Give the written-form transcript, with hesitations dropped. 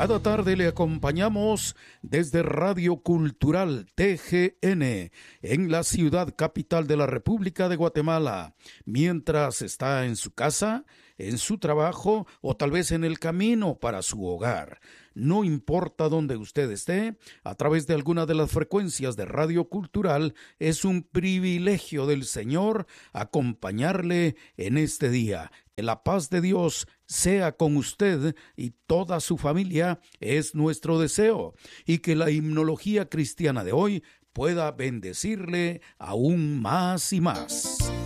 Cada tarde le acompañamos desde Radio Cultural TGN en la ciudad capital de la República de Guatemala, mientras está en su casa, en su trabajo o tal vez en el camino para su hogar. No importa dónde usted esté, a través de alguna de las frecuencias de Radio Cultural, es un privilegio del Señor acompañarle en este día. Que la paz de Dios sea con usted y toda su familia es nuestro deseo, y que la himnología cristiana de hoy pueda bendecirle aún más y más.